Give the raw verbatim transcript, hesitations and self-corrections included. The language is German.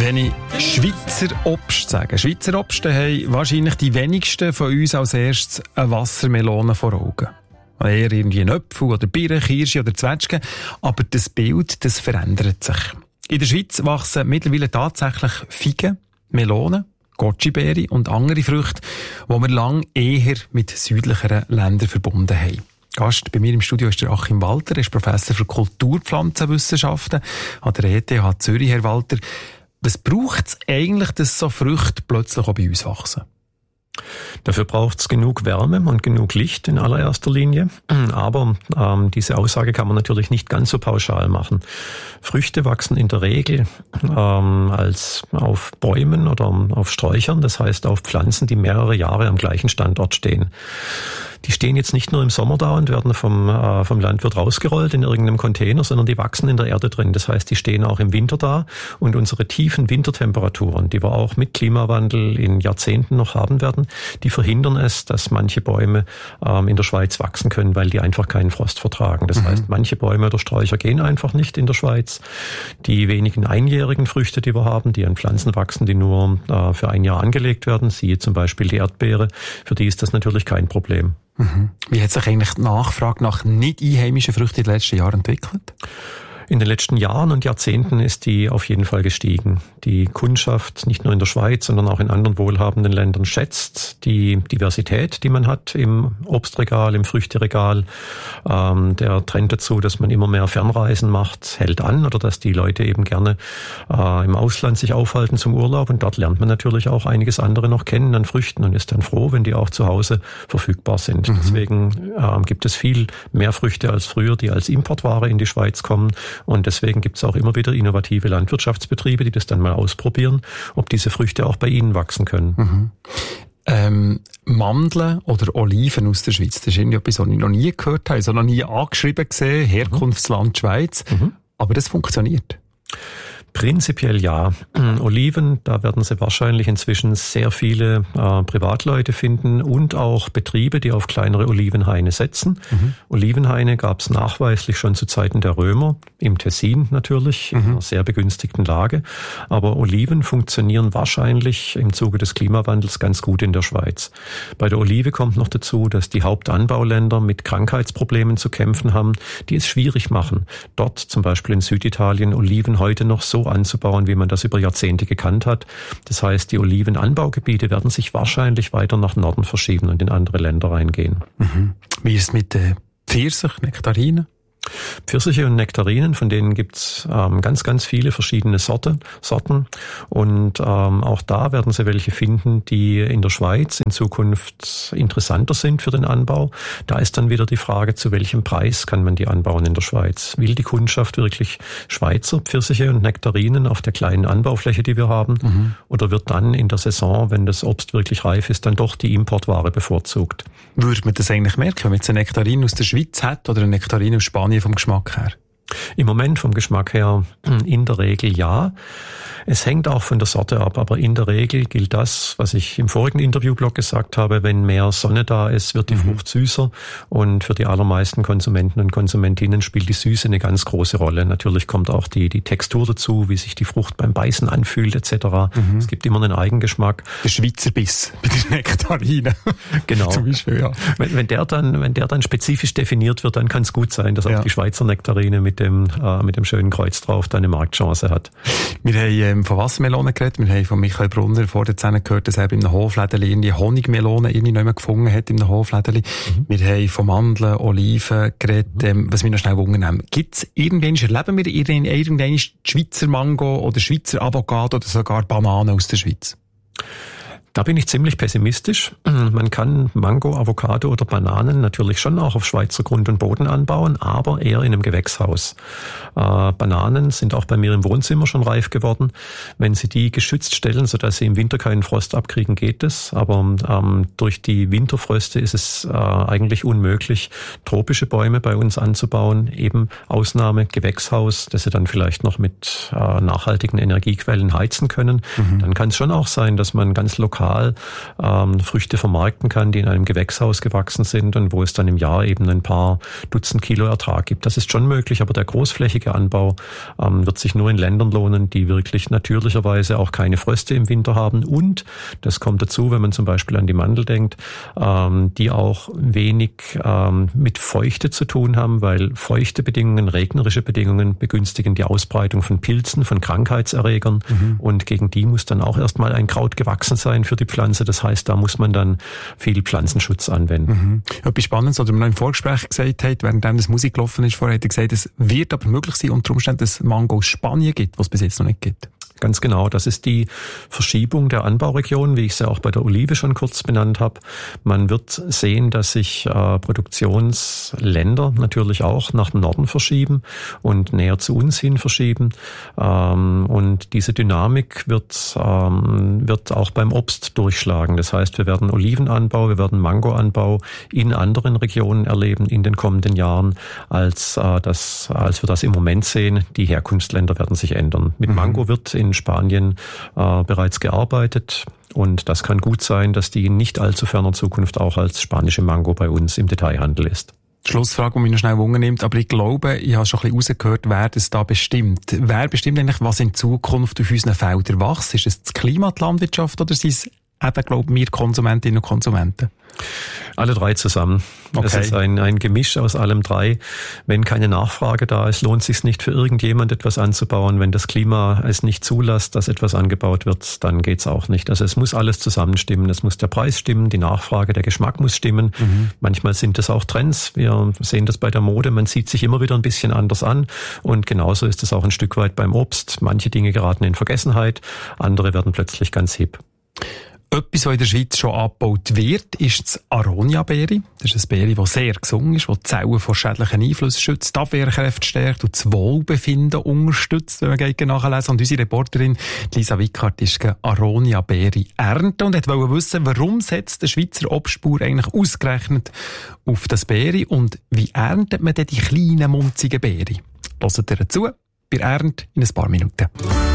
Wenn ich Schweizer Obst sage, Schweizer Obst, dann haben wahrscheinlich die wenigsten von uns als erstes eine Wassermelone vor Augen. Eher irgendwie ein Apfel oder Birne, Kirsche oder Zwetschge. Aber das Bild, das verändert sich. In der Schweiz wachsen mittlerweile tatsächlich Feigen, Melonen, Goji-Beere und andere Früchte, die wir lange eher mit südlicheren Ländern verbunden haben. Gast bei mir im Studio ist der Achim Walter, er ist Professor für Kulturpflanzenwissenschaften an der E T H Zürich. Herr Walter, was braucht es eigentlich, dass so Früchte plötzlich auch bei uns wachsen? Dafür braucht es genug Wärme und genug Licht in allererster Linie. Aber ähm, diese Aussage kann man natürlich nicht ganz so pauschal machen. Früchte wachsen in der Regel ähm, als auf Bäumen oder auf Sträuchern, das heißt auf Pflanzen, die mehrere Jahre am gleichen Standort stehen. Die stehen jetzt nicht nur im Sommer da und werden vom, äh, vom Landwirt rausgerollt in irgendeinem Container, sondern die wachsen in der Erde drin. Das heißt, die stehen auch im Winter da und unsere tiefen Wintertemperaturen, die wir auch mit Klimawandel in Jahrzehnten noch haben werden, die verhindern es, dass manche Bäume ähm, in der Schweiz wachsen können, weil die einfach keinen Frost vertragen. Das mhm. heißt, manche Bäume oder Sträucher gehen einfach nicht in der Schweiz. Die wenigen einjährigen Früchte, die wir haben, die an Pflanzen wachsen, die nur äh, für ein Jahr angelegt werden, siehe zum Beispiel die Erdbeere, für die ist das natürlich kein Problem. Mhm. Wie hat sich eigentlich die Nachfrage nach nicht einheimischen Früchten in den letzten Jahren entwickelt? In den letzten Jahren und Jahrzehnten ist die auf jeden Fall gestiegen. Die Kundschaft, nicht nur in der Schweiz, sondern auch in anderen wohlhabenden Ländern, schätzt die Diversität, die man hat im Obstregal, im Früchteregal. Ähm, der Trend dazu, dass man immer mehr Fernreisen macht, hält an, oder dass die Leute eben gerne äh, im Ausland sich aufhalten zum Urlaub. Und dort lernt man natürlich auch einiges andere noch kennen an Früchten und ist dann froh, wenn die auch zu Hause verfügbar sind. Mhm. Deswegen äh, gibt es viel mehr Früchte als früher, die als Importware in die Schweiz kommen. Und deswegen gibt es auch immer wieder innovative Landwirtschaftsbetriebe, die das dann mal ausprobieren, ob diese Früchte auch bei ihnen wachsen können. Mhm. Ähm, Mandeln oder Oliven aus der Schweiz, das ist irgendwie etwas, was ich noch nie gehört habe, also noch nie angeschrieben gesehen, Herkunftsland Schweiz, mhm. aber das funktioniert. Prinzipiell ja. Oliven, da werden Sie wahrscheinlich inzwischen sehr viele äh, Privatleute finden und auch Betriebe, die auf kleinere Olivenhaine setzen. Mhm. Olivenhaine gab es nachweislich schon zu Zeiten der Römer, im Tessin natürlich, mhm. in einer sehr begünstigten Lage. Aber Oliven funktionieren wahrscheinlich im Zuge des Klimawandels ganz gut in der Schweiz. Bei der Olive kommt noch dazu, dass die Hauptanbauländer mit Krankheitsproblemen zu kämpfen haben, die es schwierig machen, dort zum Beispiel in Süditalien Oliven heute noch so anzubauen, wie man das über Jahrzehnte gekannt hat. Das heißt, die Olivenanbaugebiete werden sich wahrscheinlich weiter nach Norden verschieben und in andere Länder reingehen. Mhm. Wie ist es mit äh, Pfirsich, Nektarinen? Pfirsiche und Nektarinen, von denen gibt's ähm, ganz, ganz viele verschiedene Sorten, Sorten. Und ähm, auch da werden Sie welche finden, die in der Schweiz in Zukunft interessanter sind für den Anbau. Da ist dann wieder die Frage, zu welchem Preis kann man die anbauen in der Schweiz? Will die Kundschaft wirklich Schweizer Pfirsiche und Nektarinen auf der kleinen Anbaufläche, die wir haben? Mhm. Oder wird dann in der Saison, wenn das Obst wirklich reif ist, dann doch die Importware bevorzugt? Würde man das eigentlich merken, wenn man jetzt eine Nektarine aus der Schweiz hat oder eine Nektarine aus Spanien vom Geschmack her? Im Moment vom Geschmack her in der Regel ja. Es hängt auch von der Sorte ab, aber in der Regel gilt das, was ich im vorigen Interviewblog gesagt habe, wenn mehr Sonne da ist, wird die mhm. Frucht süßer, und für die allermeisten Konsumenten und Konsumentinnen spielt die Süße eine ganz große Rolle. Natürlich kommt auch die, die Textur dazu, wie sich die Frucht beim Beißen anfühlt et cetera. Mhm. Es gibt immer einen Eigengeschmack. Der Schweizer Biss bei den Nektarinen. Genau. Zum Beispiel, ja. Wenn, wenn, der dann, wenn der dann spezifisch definiert wird, dann kann es gut sein, dass auch ja. die Schweizer Nektarine mit dem, äh, mit dem schönen Kreuz drauf da eine Marktchance hat. Wir haben ähm, von Wassermelonen geredet. Wir haben von Michael Brunner vor der Szene gehört, dass er bei einem Hoflädeli irgendwie Honigmelonen irgendwie nicht mehr gefunden hat in einem Hoflädeli. Mhm. Wir haben von Mandeln, Oliven geredet. Ähm, was wir noch schnell wundern, gibt es irgendwann, erleben wir irgendwann Schweizer Mango oder Schweizer Avocado oder sogar Bananen aus der Schweiz? Da bin ich ziemlich pessimistisch. Man kann Mango, Avocado oder Bananen natürlich schon auch auf Schweizer Grund und Boden anbauen, aber eher in einem Gewächshaus. Äh, Bananen sind auch bei mir im Wohnzimmer schon reif geworden. Wenn Sie die geschützt stellen, sodass sie im Winter keinen Frost abkriegen, geht es. Aber ähm, durch die Winterfröste ist es äh, eigentlich unmöglich, tropische Bäume bei uns anzubauen. Eben Ausnahme Gewächshaus, dass Sie dann vielleicht noch mit äh, nachhaltigen Energiequellen heizen können. Mhm. Dann kann es schon auch sein, dass man ganz lokal lokal ähm, Früchte vermarkten kann, die in einem Gewächshaus gewachsen sind und wo es dann im Jahr eben ein paar Dutzend Kilo Ertrag gibt. Das ist schon möglich, aber der großflächige Anbau ähm, wird sich nur in Ländern lohnen, die wirklich natürlicherweise auch keine Fröste im Winter haben und, das kommt dazu, wenn man zum Beispiel an die Mandel denkt, ähm, die auch wenig ähm, mit Feuchte zu tun haben, weil feuchte Bedingungen, regnerische Bedingungen begünstigen die Ausbreitung von Pilzen, von Krankheitserregern mhm. und gegen die muss dann auch erstmal ein Kraut gewachsen sein für die Pflanze. Das heißt, da muss man dann viel Pflanzenschutz anwenden. Mhm. Etwas Spannendes, oder man noch im Vorgespräch gesagt hat, während das Musik gelaufen ist, vorher hat er gesagt, es wird aber möglich sein, unter Umständen, dass es Mango aus Spanien gibt, was es bis jetzt noch nicht gibt. Ganz genau, das ist die Verschiebung der Anbauregion, wie ich sie auch bei der Olive schon kurz benannt habe. Man wird sehen, dass sich äh, Produktionsländer natürlich auch nach Norden verschieben und näher zu uns hin verschieben. Ähm, und diese Dynamik wird, ähm, wird auch beim Obst durchschlagen. Das heißt, wir werden Olivenanbau, wir werden Mangoanbau in anderen Regionen erleben in den kommenden Jahren, als, äh, das, als wir das im Moment sehen. Die Herkunftsländer werden sich ändern. Mit mhm. Mango wird in Spanien äh, bereits gearbeitet und das kann gut sein, dass die in nicht allzu ferner Zukunft auch als spanische Mango bei uns im Detailhandel ist. Schlussfrage, die mich noch schnell Wunder nimmt, aber ich glaube, ich habe schon ein bisschen rausgehört, wer das da bestimmt. Wer bestimmt eigentlich, was in Zukunft auf unseren Feldern wächst? Ist es das Klima, die Landwirtschaft oder sind es eben, glaube ich, wir Konsumentinnen und Konsumenten? Alle drei zusammen. Okay. Es ist ein, ein Gemisch aus allem drei. Wenn keine Nachfrage da ist, lohnt es sich nicht für irgendjemand etwas anzubauen. Wenn das Klima es nicht zulässt, dass etwas angebaut wird, dann geht's auch nicht. Also es muss alles zusammenstimmen. Es muss der Preis stimmen, die Nachfrage, der Geschmack muss stimmen. Mhm. Manchmal sind es auch Trends. Wir sehen das bei der Mode. Man zieht sich immer wieder ein bisschen anders an. Und genauso ist es auch ein Stück weit beim Obst. Manche Dinge geraten in Vergessenheit, andere werden plötzlich ganz hip. Etwas, was in der Schweiz schon abgebaut wird, ist das Aronia-Beere. Das ist ein Beere, das sehr gesund ist, das die Zellen vor schädlichen Einflüssen schützt, die Abwehrkräfte stärkt und das Wohlbefinden unterstützt, wenn man geht nachlesen. Und unsere Reporterin Lisa Wickart ist Aronia-Beere ernten und wollte wissen, warum setzt der Schweizer Obstbauer eigentlich ausgerechnet auf das Beere und wie erntet man denn die kleinen, munzigen Beere? Hört ihr dazu bei Ernt in ein paar Minuten.